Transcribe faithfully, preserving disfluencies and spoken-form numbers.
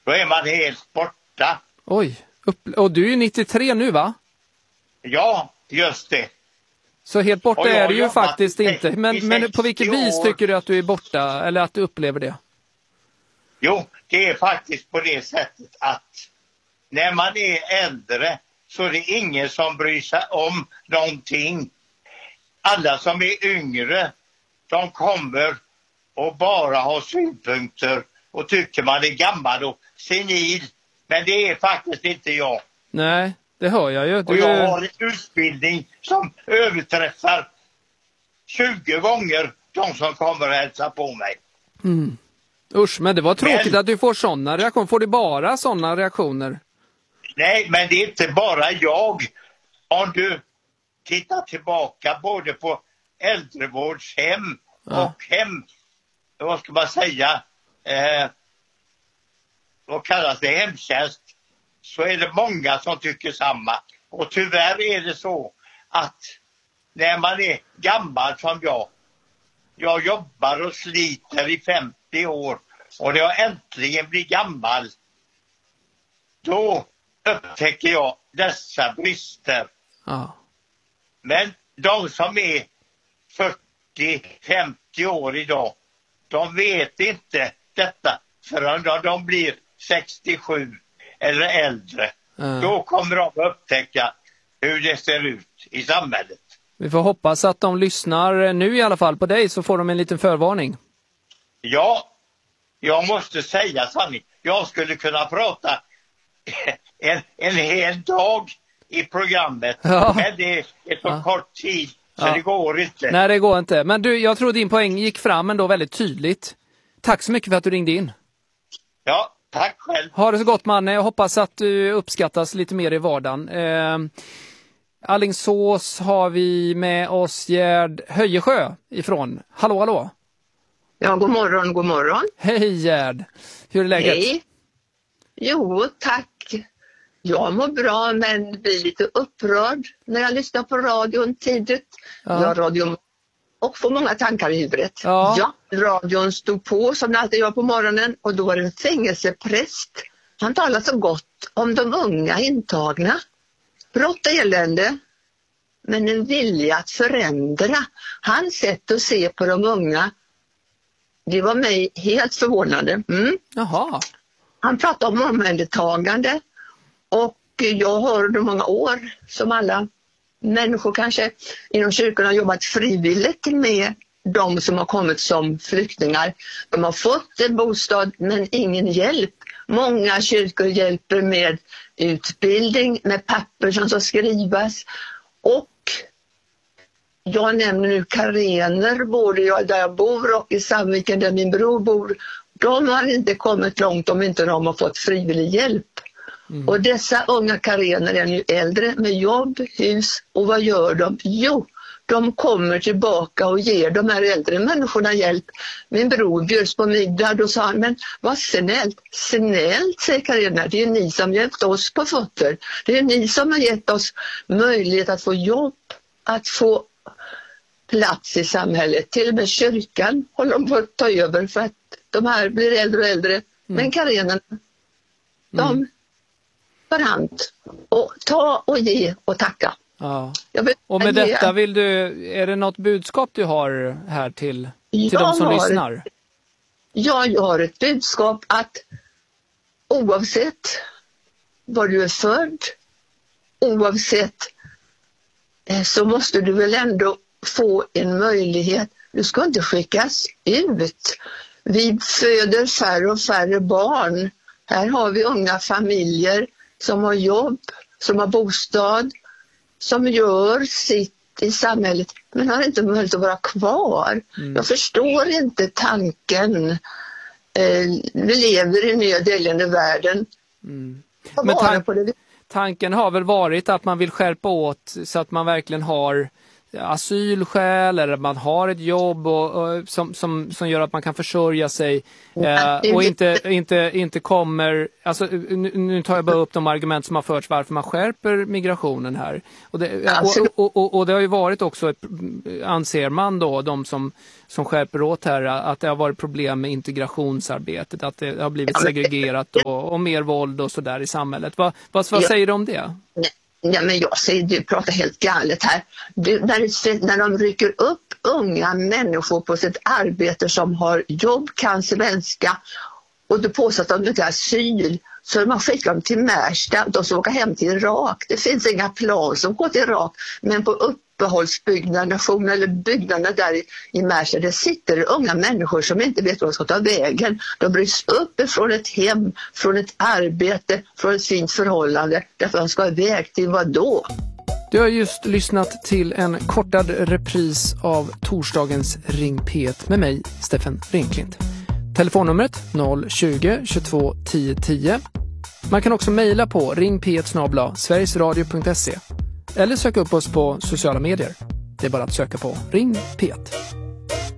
Då är man helt borta. Oj, upp, och du är ju nittiotre nu va? Ja, just det. Så helt borta Och jag är du ju jobbat faktiskt i- inte. Men, i men på vilket sextio vis år. tycker du att du är borta? Eller att du upplever det? Jo, det är faktiskt på det sättet att när man är äldre så är det ingen som bryr sig om någonting. Alla som är yngre, de kommer och bara har synpunkter och tycker man är gammal och senil. Men det är faktiskt inte jag. Nej, det hör jag ju. Och Du... jag har en utbildning som överträffar tjugo gånger de som kommer och hälsa på mig. Mm. Usch, men det var tråkigt Men- att du får sådana reaktioner. Får du bara sådana reaktioner? Nej, men det är inte bara jag. Om du tittar tillbaka både på äldrevårdshem Ja. och hem, vad ska man säga, eh, vad kallas det, hemtjänst, så är det många som tycker samma. Och tyvärr är det så att när man är gammal som jag, jag jobbar och sliter i femtio år och när jag äntligen blir gammal, då upptäcker jag dessa brister. Ja. Men de som är fyrtio femtio år idag, de vet inte detta förrän de, de blir sextiosju eller äldre. Ja. Då kommer de att upptäcka hur det ser ut i samhället. Vi får hoppas att de lyssnar nu i alla fall på dig, så får de en liten förvarning. Ja, jag måste säga sanning. Jag skulle kunna prata en, en hel dag i programmet. Ja. Men det är så Ja. kort tid så Ja. det går inte. Nej, det går inte. Men du, jag tror din poäng gick fram ändå väldigt tydligt. Tack så mycket för att du ringde in. Ja, tack själv. Ha det så gott, Manne. Jag hoppas att du uppskattas lite mer i vardagen. Eh, Alingsås har vi med oss Gerd Höjesjö ifrån. Hallå, hallå. Ja, god morgon, god morgon. Hej Gerd. Hur är läget? Hej. Jo, tack. Jag mår bra men blir lite upprörd när jag lyssnar på radion tidigt. Ja. Jag har radion och får många tankar i huvudet. Ja. ja, radion stod på som det alltid gör på morgonen och då var det en fängelsepräst. Han talar så gott om de unga intagna. Brott och elände, men en vilja att förändra. Hans sätt att se på de unga, det var mig helt förvånande. Mm. Jaha. Han pratade om omhändertagande och jag har under många år, som alla människor kanske inom kyrkan, har jobbat frivilligt med de som har kommit som flyktingar. De har fått en bostad men ingen hjälp. Många kyrkor hjälper med utbildning, med papper som ska skrivas. Och jag nämner nu Karener, både jag där jag bor och i Sandviken där min bror bor. De har inte kommit långt om inte de har fått frivillig hjälp. Mm. Och dessa unga Karener är nu äldre med jobb, hus, och vad gör de? Jo, de kommer tillbaka och ger de här äldre människorna hjälp. Min bror bjöds på middag, då sa han, men vad snällt. Snällt, säger Karener, det är ni som hjälpt oss på fötter. Det är ni som har gett oss möjlighet att få jobb, att få plats i samhället. Till och med kyrkan håller de på att ta över för att de här blir äldre och äldre. Mm. Men Karenerna, de Mm. tar hand och ta och ge och tacka. Ja. Jag Och med ge- detta vill du, är det något budskap du har här till, till Jag de som har- lyssnar? Ja, jag har ett budskap att oavsett var du är född, oavsett eh, så måste du väl ändå få en möjlighet. Du ska inte skickas ut. Vi föder färre och färre barn. Här har vi unga familjer som har jobb, som har bostad, som gör sitt i samhället men har inte möjlighet att vara kvar. Mm. Jag förstår inte tanken. Eh, vi lever i en nödvändig världen. Mm. Men Men tan- tan- på det. tanken har väl varit att man vill skärpa åt så att man verkligen har asylskäl eller man har ett jobb och, och, som, som, som gör att man kan försörja sig eh, och inte, inte, inte kommer, alltså nu, nu tar jag bara upp de argument som har förts varför man skärper migrationen här. Och det, och, och, och, och det har ju varit också, ett, anser man då, de som, som skärper åt här, att det har varit problem med integrationsarbetet, att det har blivit segregerat och, och mer våld och sådär i samhället. Vad, vad, vad säger du om det? Ja, men jag säger, du pratar helt galet här. Du, när, när de rycker upp unga människor på sitt arbete som har jobb, kan svenska och du påstår att de inte har asyl, så man skickar dem till Märsta, de ska åka hem till Irak. Det finns inga plan som går till Irak, men på uppehållsbyggnader eller byggnader där i, i Märsta, det sitter unga människor som inte vet vad de ska ta vägen. De bryts upp från ett hem, från ett arbete, från ett fint förhållande, därför de ska ha väg till vad då? Du har just lyssnat till en kortad repris av torsdagens Ring P ett med mig, Steffen Ringklint. Telefonnumret noll tjugo, tjugotvå, tio, tio. Man kan också mejla på ring p ett snabel-a sverigesradio punkt se eller söka upp oss på sociala medier. Det är bara att söka på Ring P ett.